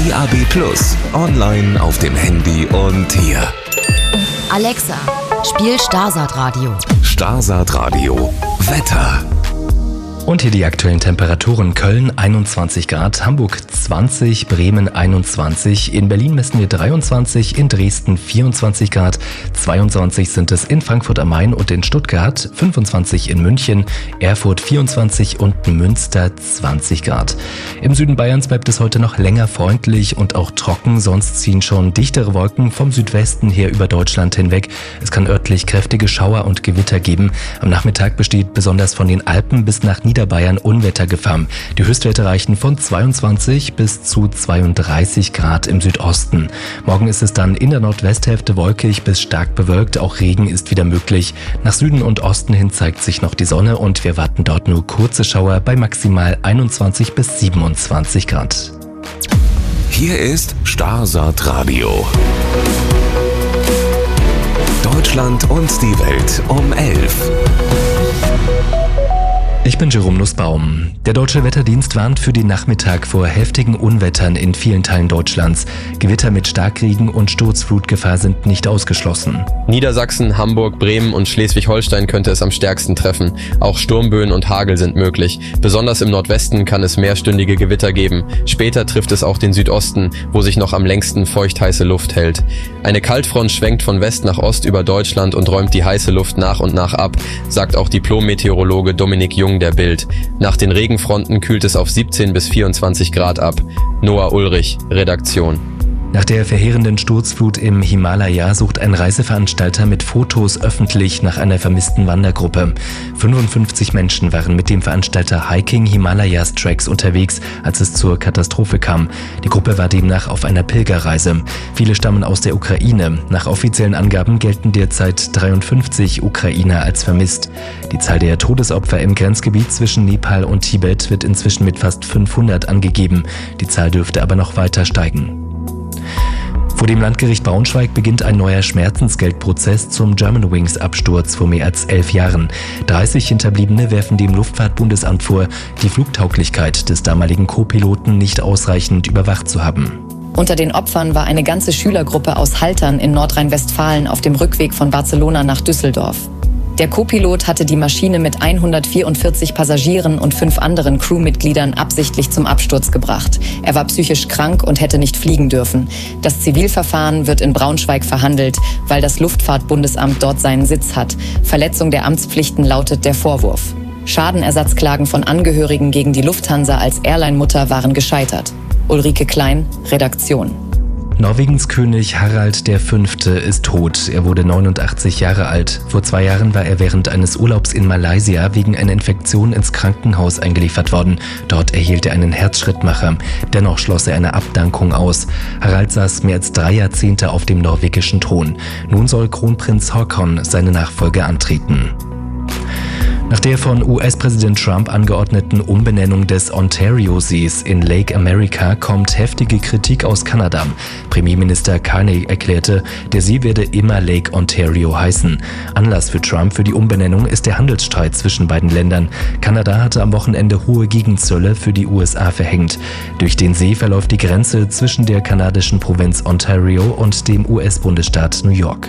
DAB+, online auf dem Handy und hier. Alexa, spiel Starsat-Radio. Starsat-Radio. Wetter. Und hier die aktuellen Temperaturen. Köln 21 Grad, Hamburg 20, Bremen 21, in Berlin messen wir 23, in Dresden 24 Grad, 22 sind es in Frankfurt am Main und in Stuttgart, 25 in München, Erfurt 24 und Münster 20 Grad. Im Süden Bayerns bleibt es heute noch länger freundlich und auch trocken, sonst ziehen schon dichtere Wolken vom Südwesten her über Deutschland hinweg. Es kann örtlich kräftige Schauer und Gewitter geben. Am Nachmittag besteht besonders von den Alpen bis nach Niederbayern Unwettergefahr. Die Höchstwerte reichen von 22 bis zu 32 Grad im Südosten. Morgen ist es dann in der Nordwesthälfte wolkig bis stark bewölkt. Auch Regen ist wieder möglich. Nach Süden und Osten hin zeigt sich noch die Sonne und wir erwarten dort nur kurze Schauer bei maximal 21 bis 27 Grad. Hier ist Starsat Radio. Deutschland und die Welt um 11. Ich bin Jerome Nussbaum. Der Deutsche Wetterdienst warnt für den Nachmittag vor heftigen Unwettern in vielen Teilen Deutschlands. Gewitter mit Starkregen und Sturzflutgefahr sind nicht ausgeschlossen. Niedersachsen, Hamburg, Bremen und Schleswig-Holstein könnte es am stärksten treffen. Auch Sturmböen und Hagel sind möglich. Besonders im Nordwesten kann es mehrstündige Gewitter geben. Später trifft es auch den Südosten, wo sich noch am längsten feuchtheiße Luft hält. Eine Kaltfront schwenkt von West nach Ost über Deutschland und räumt die heiße Luft nach und nach ab, sagt auch Diplom-Meteorologe Dominik Jung der Bild. Nach den Regenfronten kühlt es auf 17 bis 24 Grad ab. Noah Ulrich, Redaktion. Nach der verheerenden Sturzflut im Himalaya sucht ein Reiseveranstalter mit Fotos öffentlich nach einer vermissten Wandergruppe. 55 Menschen waren mit dem Veranstalter Hiking Himalayas Tracks unterwegs, als es zur Katastrophe kam. Die Gruppe war demnach auf einer Pilgerreise. Viele stammen aus der Ukraine. Nach offiziellen Angaben gelten derzeit 53 Ukrainer als vermisst. Die Zahl der Todesopfer im Grenzgebiet zwischen Nepal und Tibet wird inzwischen mit fast 500 angegeben. Die Zahl dürfte aber noch weiter steigen. Vor dem Landgericht Braunschweig beginnt ein neuer Schmerzensgeldprozess zum Germanwings-Absturz vor mehr als 11 Jahren. 30 Hinterbliebene werfen dem Luftfahrtbundesamt vor, die Flugtauglichkeit des damaligen Co-Piloten nicht ausreichend überwacht zu haben. Unter den Opfern war eine ganze Schülergruppe aus Haltern in Nordrhein-Westfalen auf dem Rückweg von Barcelona nach Düsseldorf. Der Co-Pilot hatte die Maschine mit 144 Passagieren und 5 anderen Crewmitgliedern absichtlich zum Absturz gebracht. Er war psychisch krank und hätte nicht fliegen dürfen. Das Zivilverfahren wird in Braunschweig verhandelt, weil das Luftfahrtbundesamt dort seinen Sitz hat. Verletzung der Amtspflichten lautet der Vorwurf. Schadenersatzklagen von Angehörigen gegen die Lufthansa als Airline-Mutter waren gescheitert. Ulrike Klein, Redaktion. Norwegens König Harald V. ist tot. Er wurde 89 Jahre alt. Vor 2 Jahren war er während eines Urlaubs in Malaysia wegen einer Infektion ins Krankenhaus eingeliefert worden. Dort erhielt er einen Herzschrittmacher. Dennoch schloss er eine Abdankung aus. Harald saß mehr als 3 Jahrzehnte auf dem norwegischen Thron. Nun soll Kronprinz Haakon seine Nachfolge antreten. Nach der von US-Präsident Trump angeordneten Umbenennung des Ontario-Sees in Lake America kommt heftige Kritik aus Kanada. Premierminister Carney erklärte, der See werde immer Lake Ontario heißen. Anlass für Trump für die Umbenennung ist der Handelsstreit zwischen beiden Ländern. Kanada hatte am Wochenende hohe Gegenzölle für die USA verhängt. Durch den See verläuft die Grenze zwischen der kanadischen Provinz Ontario und dem US-Bundesstaat New York.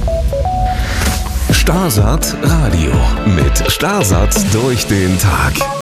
Starsat Radio mit Starsat durch den Tag.